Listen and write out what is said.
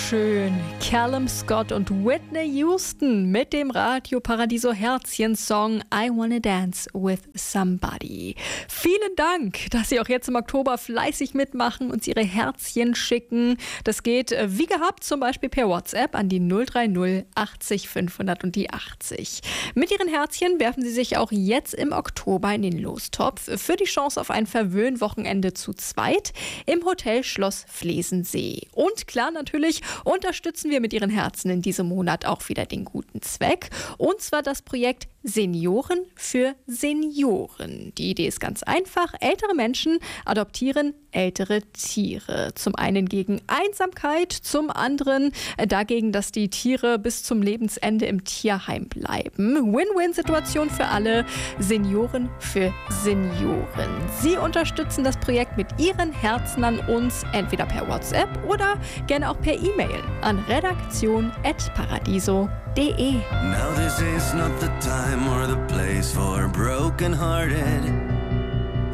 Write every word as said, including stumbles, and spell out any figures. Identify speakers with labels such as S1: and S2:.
S1: schön. Callum Scott und Whitney Houston mit dem Radio Paradiso Herzchen-Song I Wanna Dance with Somebody. Vielen Dank, dass Sie auch jetzt im Oktober fleißig mitmachen und Ihre Herzchen schicken. Das geht äh, wie gehabt, zum Beispiel per WhatsApp an die null drei null achtzig fünfhundert und die achtzig. Mit Ihren Herzchen werfen Sie sich auch jetzt im Oktober in den Lostopf für die Chance auf ein Verwöhnwochenende zu zweit im Hotel Schloss Flesensee. Und klar, natürlich unterstützen wir mit Ihren Herzen in diesem Monat auch wieder den guten Zweck. Und zwar das Projekt Senioren für Senioren. Die Idee ist ganz einfach. Ältere Menschen adoptieren ältere Tiere. Zum einen gegen Einsamkeit, zum anderen dagegen, dass die Tiere bis zum Lebensende im Tierheim bleiben. Win-Win-Situation für alle. Senioren für Senioren. Sie unterstützen das Projekt mit Ihren Herzen an uns, entweder per WhatsApp oder gerne auch per E-Mail an redaktion at paradiso punkt de.
S2: Now this is not the time or the place for broken-hearted.